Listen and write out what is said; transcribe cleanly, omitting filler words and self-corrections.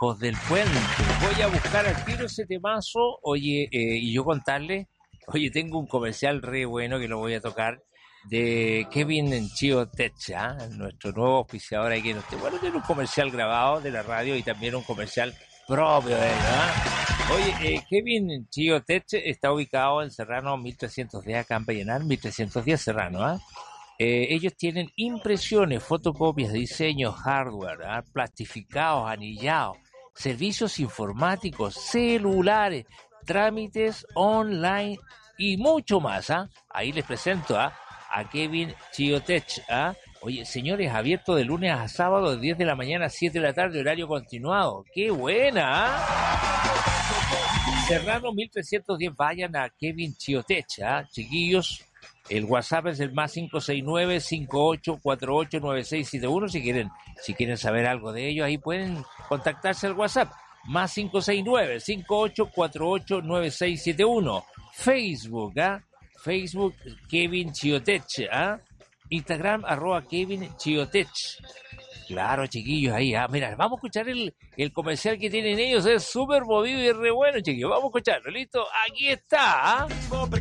Hijos del Puente. Voy a buscar al tiro ese temazo. Oye, y yo contarle, oye, tengo un comercial re bueno que lo voy a tocar de Kevin Chio Tech, nuestro nuevo auspiciador ahí que nos bueno, tiene un comercial grabado de la radio y también un comercial propio de él, Oye, Kevin Chio Tech está ubicado en Serrano 1310 acá en Vallenar, 1310 Serrano, ellos tienen impresiones, fotocopias, diseños, hardware, plastificados, anillados, servicios informáticos, celulares, trámites online y mucho más. Ahí les presento a Kevin Chiotech. Oye, señores, abierto de lunes a sábado, de 10 de la mañana a 7 de la tarde, horario continuado. ¡Qué buena! Serrano 1310, vayan a Kevin Chiotech, chiquillos. El WhatsApp es el más 569-5848-9671. Si quieren saber algo de ellos, ahí pueden contactarse al WhatsApp. Más 569-5848-9671. Facebook, Facebook Kevin Chiotech, Instagram @Kevin Chiotech. Claro, chiquillos, ahí, mira, vamos a escuchar el comercial que tienen ellos, es súper movido y re bueno, chiquillos, vamos a escucharlo, ¿listo? Aquí está,